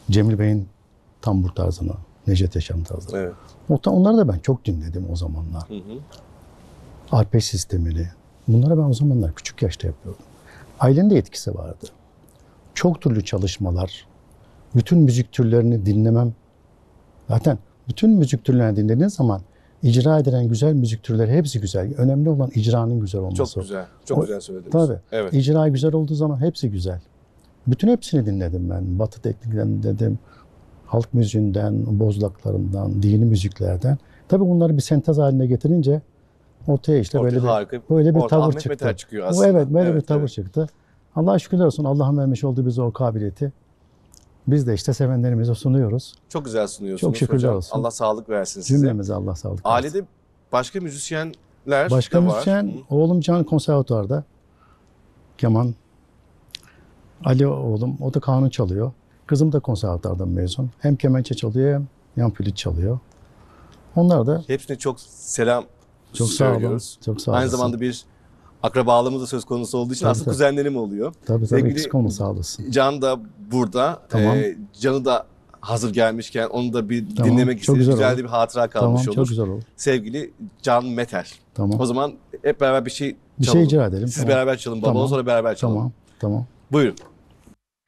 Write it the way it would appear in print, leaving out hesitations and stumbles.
Cemil Bey'in tambur tarzını, Necdet Yaşam tarzını. Evet. Onları da ben çok dinledim o zamanlar. Hı hı. Arpej sistemini. Bunları ben o zamanlar küçük yaşta yapıyordum. Ailenin de etkisi vardı. Çok türlü çalışmalar, bütün müzik türlerini dinlemem. Zaten bütün müzik türlerini dinlediğin zaman icra edilen güzel müzik türleri hepsi güzel. Önemli olan icranın güzel olması. Çok güzel. Çok güzel söylediniz. Tabii. Evet. İcra güzel olduğu zaman hepsi güzel. Bütün hepsini dinledim ben. Batı tekniklerinden dedim. Halk müziğinden, bozlaklarından, dini müziklerden. Tabii bunları bir sentez haline getirince ortaya işte böyle bir orta tavır Ahmet çıktı. Meter çıkıyor aslında. Evet, böyle bir Evet, tavır evet. çıktı. Allah'a şükürler olsun. Allah'ın vermiş olduğu bize o kabiliyeti. Biz de işte sevenlerimize sunuyoruz. Çok güzel sunuyorsunuz Çok şükürler hocam. olsun. Allah sağlık versin size. Cümlemize Allah sağlık versin. Ailede başka müzisyenler Başka de var. müzisyen, oğlum Can konservatuvarda. Keman. Ali oğlum, o da kanun çalıyor. Kızım da konservatuvardan mezun. Hem kemençe çalıyor hem yan flüt çalıyor. Onlar da Hepsine çok selam çok sağ olun. söylüyoruz. Çok sağ Aynı olasın. zamanda bir akrabalığımız da söz konusu olduğu için Tabii, aslında tabii. kuzenlerim oluyor. Tabii Sevgili eksik olma, sağ olasın. Can da burada. Tamam. Can'ı da hazır gelmişken onu da bir Tamam, dinlemek çok isteriz. güzel Güzel olur. de bir hatıra Tamam, kalmış çok olur. güzel olur. Sevgili Can Meter. Tamam. O zaman hep beraber bir şey Bir çalalım. şey icra edelim. Siz Tamam. beraber çalın baba. Tamam. Sonra beraber çalalım. Tamam, tamam. Buyurun.